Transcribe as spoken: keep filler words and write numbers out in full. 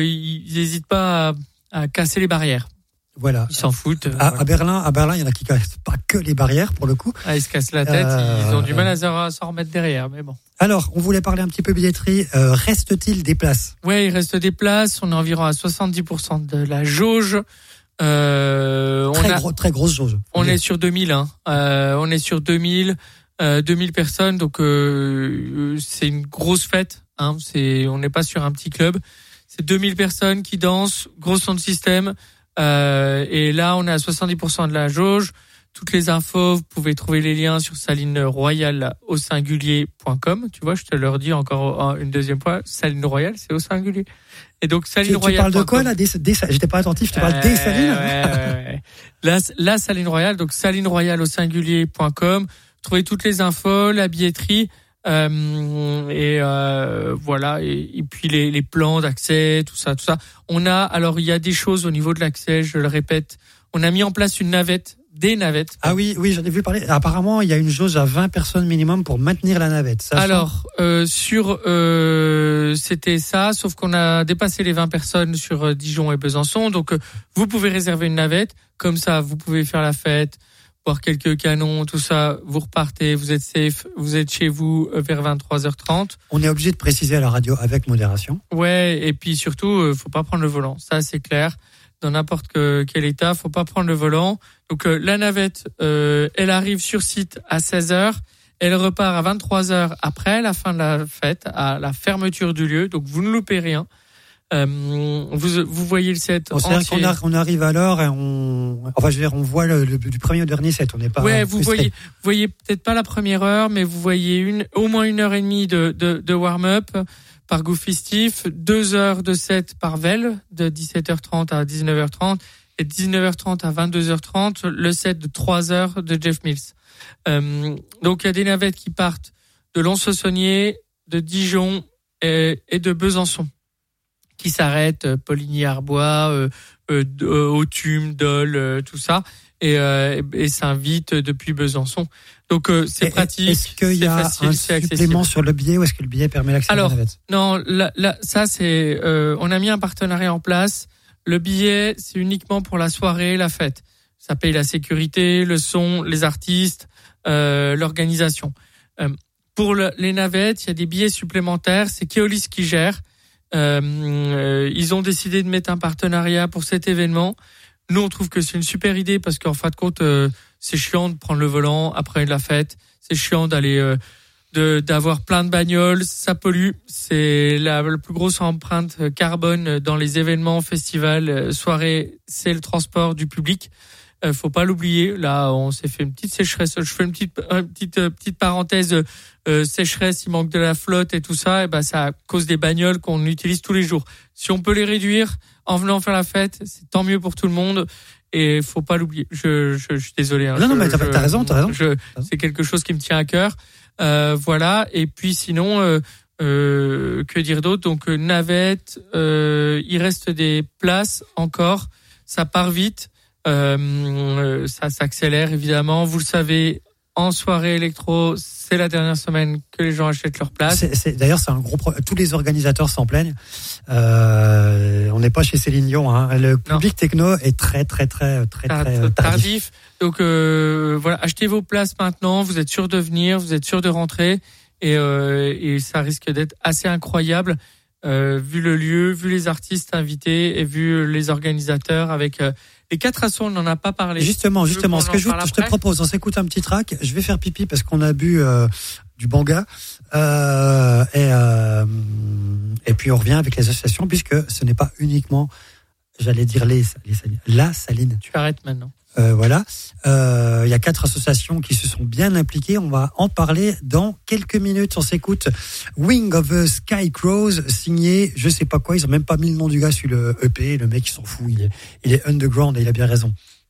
ils n'hésitent pas à, à casser les barrières. Voilà. Ils s'en foutent. À, voilà. à Berlin, à Berlin, il y en a qui cassent pas que les barrières pour le coup. Ah, ils se cassent la tête, euh, ils ont du mal à s'en remettre derrière, mais bon. Alors, on voulait parler un petit peu billetterie. Euh, reste-t-il des places ? Ouais, il reste des places. On est environ à soixante-dix pour cent de la jauge. Euh, très on a, gros, très grosse jauge. On est sur deux mille. Hein. Euh, on est sur deux mille, euh, deux mille personnes. Donc euh, c'est une grosse fête. Hein. C'est, on n'est pas sur un petit club. C'est deux mille personnes qui dansent, gros son de système. Euh, et là, on est à soixante-dix pour cent de la jauge. Toutes les infos, vous pouvez trouver les liens sur saline royale au singulier point com. Tu vois, je te le redis encore une deuxième fois. Saline Royale, c'est au singulier. Et donc, Saline Royale. Tu parles de quoi, là? Des, des, j'étais pas attentif, je te parle euh, des salines. Ouais, ouais, ouais. Là, là, Saline Royale, donc saline royale au singulier point com. Vous trouvez toutes les infos, la billetterie, euh, et, euh, voilà. Et, et puis les, les plans d'accès, tout ça, tout ça. On a, alors, il y a des choses au niveau de l'accès, je le répète. On a mis en place une navette. Des navettes. Ah oui, oui, j'en ai vu parler. Apparemment, il y a une jauge à vingt personnes minimum pour maintenir la navette. Ça Alors, euh, sur, euh, c'était ça, sauf qu'on a dépassé les vingt personnes sur euh, Dijon et Besançon. Donc, euh, vous pouvez réserver une navette. Comme ça, vous pouvez faire la fête, boire quelques canons, tout ça. Vous repartez, vous êtes safe, vous êtes chez vous euh, vers vingt-trois heures trente. On est obligé de préciser à la radio avec modération. Ouais, et puis surtout, euh, faut pas prendre le volant. Ça, c'est clair. Dans n'importe que, quel état, faut pas prendre le volant. Donc euh, la navette, euh, elle arrive sur site à seize heures, elle repart à vingt-trois heures après la fin de la fête, à la fermeture du lieu. Donc vous ne loupez rien. Euh, vous vous voyez le set bon, entier. C'est-à-dire qu'on a, on arrive à l'heure et on, enfin je veux dire, on voit le, le du premier au dernier set. On n'est pas. Ouais, vous voyez, vous voyez peut-être pas la première heure, mais vous voyez une, au moins une heure et demie de de, de warm-up par goût festif, deux heures de set par Vel, de dix-sept heures trente à dix-neuf heures trente, et dix-neuf heures trente à vingt-deux heures trente, le set de trois heures de Jeff Mills. Euh, donc il y a des navettes qui partent de Lons-Saunier, de Dijon et, et de Besançon, qui s'arrêtent, euh, Poligny-Arbois, euh, euh, euh, Authume, Dole, euh, tout ça, et, euh, et, et s'invitent depuis Besançon. Donc euh, c'est et, pratique, est-ce qu'il y a facile, un c'est supplément sur le billet ou est-ce que le billet permet l'accès Alors, à la navette? Non, là, là, ça c'est, euh, on a mis un partenariat en place. Le billet, c'est uniquement pour la soirée, la fête. Ça paye la sécurité, le son, les artistes, euh, l'organisation. Euh, pour le, les navettes, il y a des billets supplémentaires. C'est Keolis qui gère. Euh, euh, ils ont décidé de mettre un partenariat pour cet événement. Nous, on trouve que c'est une super idée parce qu'en fin de compte, euh, c'est chiant de prendre le volant après la fête. C'est chiant d'aller, euh, de d'avoir plein de bagnoles. Ça pollue. C'est la, la plus grosse empreinte carbone dans les événements, festivals, soirées. C'est le transport du public. Euh, faut pas l'oublier. Là, on s'est fait une petite sécheresse. Je fais une petite, une petite, petite parenthèse. Euh, sécheresse, il manque de la flotte et tout ça. Et ben, ça cause des bagnoles qu'on utilise tous les jours. Si on peut les réduire en venant faire la fête, c'est tant mieux pour tout le monde. Et faut pas l'oublier. Je, je, je suis désolé. Hein. Non, non, je, mais t'as, je, t'as raison, t'as raison. Je, c'est quelque chose qui me tient à cœur. Euh, voilà. Et puis sinon, euh, euh, que dire d'autre? Donc euh, navette. Euh, il reste des places encore. Ça part vite. Euh, ça s'accélère évidemment. Vous le savez, en soirée électro, c'est la dernière semaine que les gens achètent leur place. C'est, c'est, d'ailleurs, c'est un gros problème. Tous les organisateurs s'en plaignent. Euh, on n'est pas chez Céline Dion. Hein. Le public non. techno est très, très, très, très, Tard, très tardif. tardif. Donc euh, voilà, achetez vos places maintenant. Vous êtes sûr de venir, vous êtes sûr de rentrer, et, euh, et ça risque d'être assez incroyable. Euh, vu le lieu, vu les artistes invités et vu les organisateurs avec euh, les quatre assos, on n'en a pas parlé. Justement, justement, ce que je, je te propose, on s'écoute un petit track. Je vais faire pipi parce qu'on a bu euh, du banga euh, et euh, et puis on revient avec les associations puisque ce n'est pas uniquement, j'allais dire les, les salines, la saline. Tu arrêtes maintenant. Euh, voilà, il euh, y a quatre associations qui se sont bien impliquées. On va en parler dans quelques minutes. On s'écoute Wing of the Sky Crows, signé, je sais pas quoi. Ils ont même pas mis le nom du gars sur le E P. Le mec, il s'en fout. Il est, il est underground et il a bien raison.